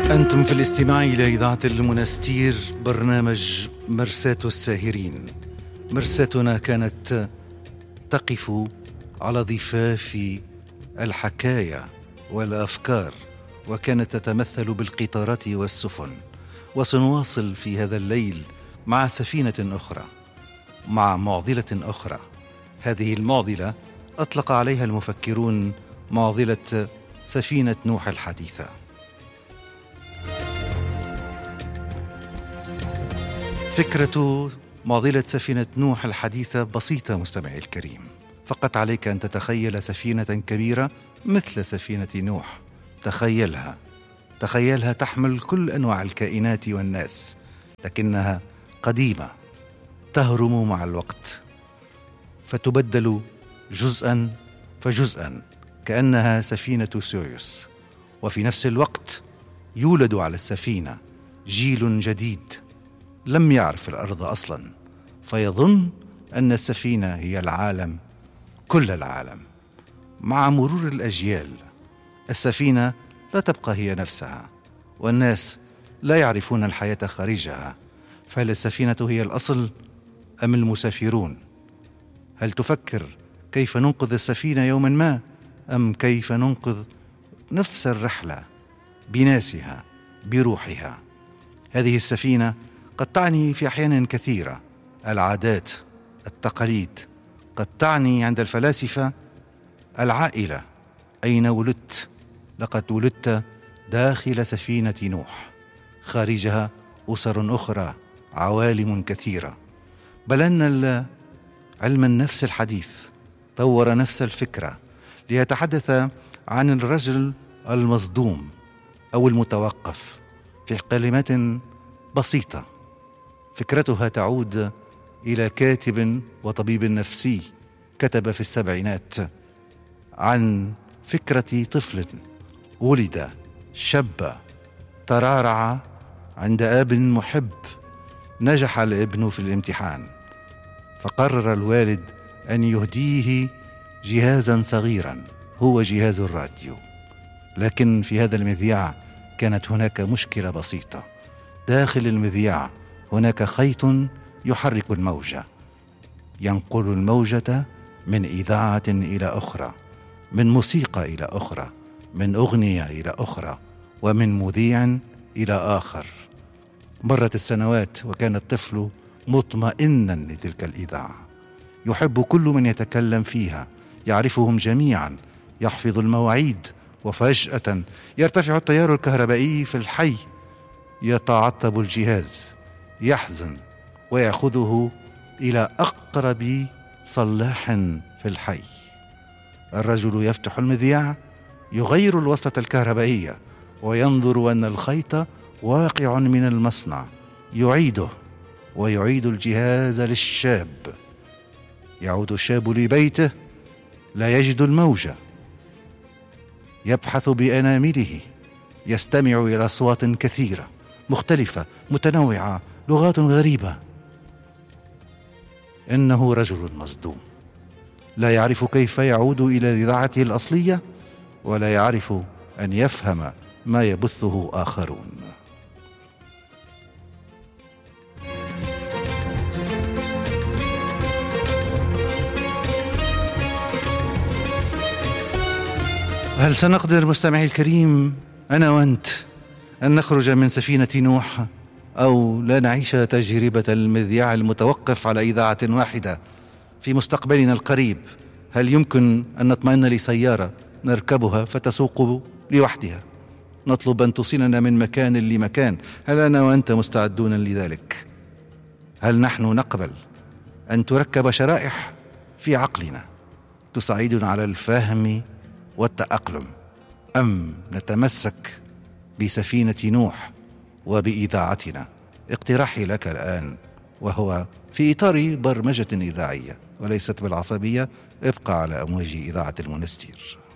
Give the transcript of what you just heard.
أنتم في الاستماع إلى إذاعة المنستير، برنامج مرساة الساهرين. مرساتنا كانت تقف على ضفاف الحكاية والأفكار، وكانت تتمثل بالقطارات والسفن. وسنواصل في هذا الليل مع سفينة أخرى، مع معضلة أخرى. هذه المعضلة أطلق عليها المفكرون معضلة سفينة نوح الحديثة. فكرة معضلة سفينة نوح الحديثة بسيطة مستمعي الكريم، فقط عليك أن تتخيل سفينة كبيرة مثل سفينة نوح. تخيلها تحمل كل أنواع الكائنات والناس، لكنها قديمة تهرم مع الوقت، فتبدل جزءا فجزءا كأنها سفينة سويوس. وفي نفس الوقت يولد على السفينة جيل جديد لم يعرف الأرض أصلا، فيظن أن السفينة هي العالم، كل العالم. مع مرور الأجيال السفينة لا تبقى هي نفسها، والناس لا يعرفون الحياة خارجها. فهل السفينة هي الأصل أم المسافرون؟ هل تفكر كيف ننقذ السفينة يوما ما، أم كيف ننقذ نفس الرحلة بناسها بروحها؟ هذه السفينة قد تعني في أحيان كثيرة العادات، التقاليد. قد تعني عند الفلاسفة العائلة. أين ولدت؟ لقد ولدت داخل سفينة نوح، خارجها أسر أخرى، عوالم كثيرة. بل أن علم النفس الحديث طور نفس الفكرة ليتحدث عن الرجل المصدوم أو المتوقف في كلمات بسيطة. فكرتها تعود إلى كاتب وطبيب نفسي كتب في السبعينات عن فكرة طفل ولد شاب ترعرع عند أب محب. نجح الابن في الامتحان، فقرر الوالد أن يهديه جهازا صغيرا هو جهاز الراديو. لكن في هذا المذياع كانت هناك مشكلة بسيطة. داخل المذياع هناك خيط يحرك الموجة، ينقل الموجة من إذاعة إلى أخرى، من موسيقى إلى أخرى، من أغنية إلى أخرى، ومن مذيع إلى آخر. مرت السنوات وكان الطفل مطمئنا لتلك الإذاعة، يحب كل من يتكلم فيها، يعرفهم جميعا، يحفظ المواعيد. وفجأة يرتفع التيار الكهربائي في الحي، يتعطب الجهاز، يحزن ويأخذه إلى أقرب صلاح في الحي. الرجل يفتح المذياع، يغير الوصلة الكهربائية وينظر أن الخيط واقع من المصنع، يعيده ويعيد الجهاز للشاب. يعود الشاب لبيته، لا يجد الموجة، يبحث بأنامله، يستمع إلى أصوات كثيرة مختلفة متنوعة، لغات غريبة. إنه رجل مصدوم، لا يعرف كيف يعود إلى إذاعته الأصلية، ولا يعرف أن يفهم ما يبثه آخرون. هل سنقدر مستمعي الكريم أنا وأنت أن نخرج من سفينة نوح، أو لا نعيش تجربة المذياع المتوقف على إذاعة واحدة في مستقبلنا القريب؟ هل يمكن أن نطمئن لسيارة نركبها فتسوق لوحدها، نطلب أن توصلنا من مكان لمكان؟ هل أنا وأنت مستعدون لذلك؟ هل نحن نقبل أن تركب شرائح في عقلنا تساعدنا على الفهم والتأقلم، أم نتمسك بسفينة نوح وبإذاعتنا؟ اقتراحي لك الآن، وهو في إطار برمجة إذاعية وليست بالعصبية. ابقى على أمواج إذاعة المنستير.